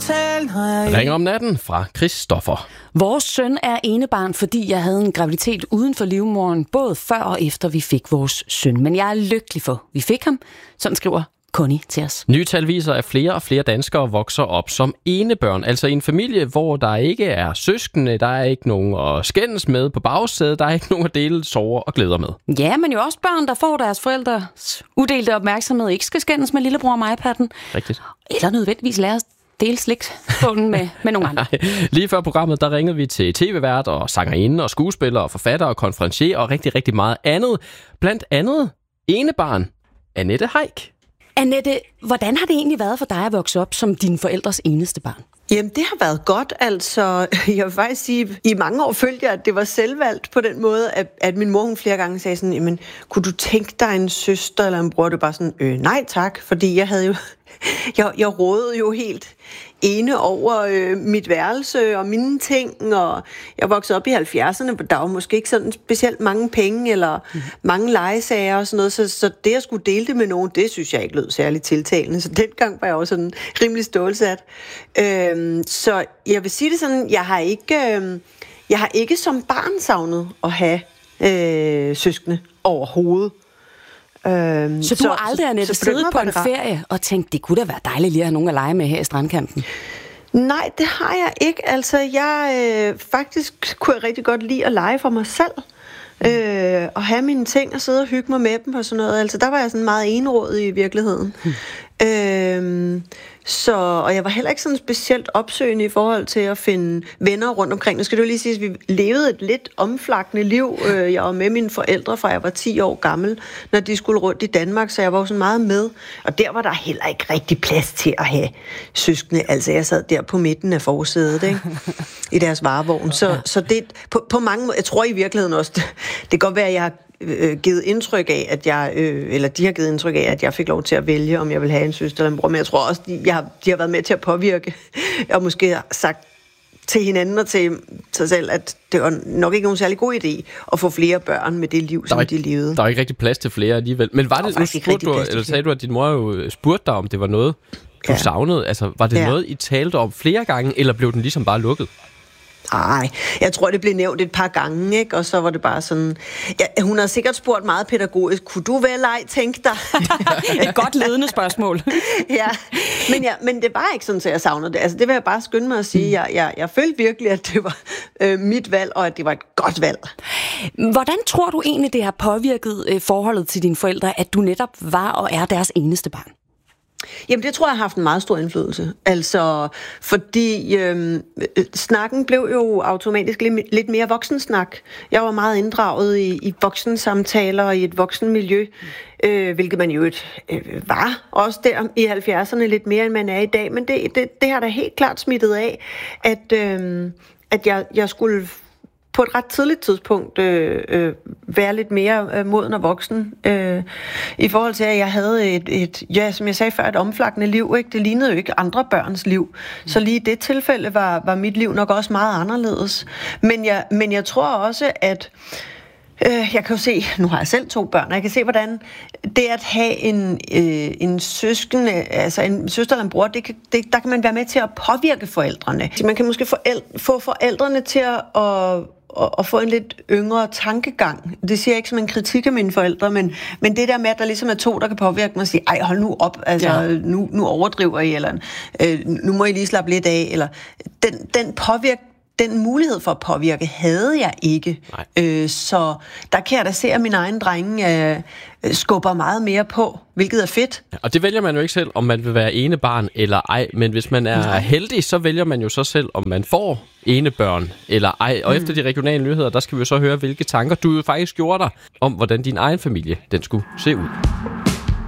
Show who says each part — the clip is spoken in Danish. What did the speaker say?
Speaker 1: aftale,
Speaker 2: Ring om natten fra Christoffer.
Speaker 3: Vores søn er enebarn, fordi jeg havde en graviditet uden for livmoderen, både før og efter vi fik vores søn. Men jeg er lykkelig for, vi fik ham. Sådan skriver Connie til os.
Speaker 2: Nye tal viser, at flere og flere danskere vokser op som enebørn. Altså i en familie, hvor der ikke er søskende, der er ikke nogen at skændes med på bagsædet, der er ikke nogen at dele sorger og glæder med.
Speaker 3: Ja, men jo også børn, der får deres forældres udelte opmærksomhed, ikke skal skændes med lillebror og iPad'en.
Speaker 2: Rigtigt.
Speaker 3: Eller nødvendigvis lære dele slikskålen med nogle andre.
Speaker 2: Lige før programmet, der ringede vi til tv-vært og sangerinde og skuespiller og forfatter og konferencier og rigtig, rigtig meget andet. Blandt andet enebarn Annette Heick.
Speaker 3: Annette, hvordan har det egentlig været for dig at vokse op som dine forældres eneste barn?
Speaker 4: Jamen, det har været godt. Altså, jeg vil faktisk sige, i mange år følte jeg, at det var selvvalgt på den måde, at min mor hun flere gange sagde sådan, jamen, kunne du tænke dig en søster eller en bror? Det var bare sådan, nej tak, fordi jeg havde jo, jeg rådede jo helt ene over mit værelse og mine ting, og jeg voksede op i 70'erne, hvor der var måske ikke sådan specielt mange penge eller mange legesager og sådan noget, så det at skulle dele det med nogen, det synes jeg ikke lød særligt tiltalende, så dengang var jeg også sådan rimelig stålsat. Så jeg vil sige det sådan, jeg har ikke som barn savnet at have søskende overhovedet.
Speaker 3: Så du har aldrig, Annette, siddet på en ferie og tænkt, det kunne da være dejligt lige at have nogen at lege med her i strandkanten?
Speaker 4: Nej, det har jeg ikke. Altså, faktisk kunne jeg rigtig godt lide at lege for mig selv. Og have mine ting og sidde og hygge mig med dem og sådan noget. Altså, der var jeg sådan meget enrådig i virkeligheden. Og jeg var heller ikke sådan specielt opsøgende i forhold til at finde venner rundt omkring. Nu skal du lige sige, at vi levede et lidt omflakkende liv. Jeg var med mine forældre, fra jeg var 10 år gammel, når de skulle rundt i Danmark, så jeg var jo sådan meget med. Og der var der heller ikke rigtig plads til at have søskende. Altså, jeg sad der på midten af forsædet, ikke? I deres varevogn. Så det på mange måder, jeg tror i virkeligheden også, det kan godt være, at jeg har givet indtryk af, at de har givet indtryk af, at jeg fik lov til at vælge, om jeg vil have en søster eller en bror, men jeg tror også, de har været med til at påvirke, og måske sagt til hinanden og til sig selv, at det var nok ikke nogen særlig god idé at få flere børn med det liv, som de levede.
Speaker 2: Der er ikke rigtig plads til flere alligevel. Men var det, nu spurgte du, eller sagde du, at din mor jo spurgte dig, om det var noget, du savnede? Altså, var det noget, I talte om flere gange, eller blev den ligesom bare lukket?
Speaker 4: Nej, jeg tror, det blev nævnt et par gange, ikke? Og så var det bare sådan... Ja, hun har sikkert spurgt meget pædagogisk, kunne du vel ej tænke dig?
Speaker 3: Et godt ledende spørgsmål.
Speaker 4: Men det var ikke sådan, at jeg savnede det. Altså, det vil jeg bare skynde mig at sige. Jeg følte virkelig, at det var mit valg, og at det var et godt valg.
Speaker 3: Hvordan tror du egentlig, det har påvirket forholdet til dine forældre, at du netop var og er deres eneste barn?
Speaker 4: Jamen, det tror jeg har haft en meget stor indflydelse. Altså, fordi snakken blev jo automatisk lidt mere voksensnak. Jeg var meget inddraget i voksensamtaler og i et voksenmiljø, hvilket man jo var også der i 70'erne lidt mere, end man er i dag. Men det har da helt klart smittet af, at jeg skulle på et ret tidligt tidspunkt være lidt mere moden og voksen. I forhold til, at jeg havde som jeg sagde før, et omflakkende liv. Ikke? Det lignede jo ikke andre børns liv. Så lige i det tilfælde var mit liv nok også meget anderledes. Men jeg tror også, at jeg kan jo se, nu har jeg selv 2 børn, og jeg kan se, hvordan det at have en søskende, altså en søster eller en bror, der kan man være med til at påvirke forældrene. Man kan måske få forældrene til at få en lidt yngre tankegang. Det siger jeg ikke som en kritik af mine forældre, men det der med, at der ligesom er 2, der kan påvirke mig og sige, ej, hold nu op, altså, nu overdriver I, eller nu må I lige slappe lidt af, eller den mulighed for at påvirke havde jeg ikke. Så der kan jeg da se, at min egen drenge skubber meget mere på, hvilket er fedt.
Speaker 2: Og det vælger man jo ikke selv, om man vil være enebarn eller ej. Men hvis man er heldig, så vælger man jo så selv, om man får enebørn eller ej. Og efter de regionale nyheder, der skal vi jo så høre, hvilke tanker du jo faktisk gjorde dig om, hvordan din egen familie den skulle se ud.